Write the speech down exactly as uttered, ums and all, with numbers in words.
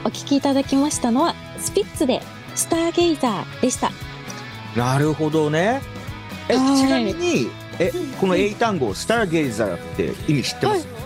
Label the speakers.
Speaker 1: お聞きいただきましたのはスピッツでスターゲイザーでした。
Speaker 2: なるほどね。え、ちなみにえこの英単語スターゲイザーって意味知ってます？
Speaker 1: はい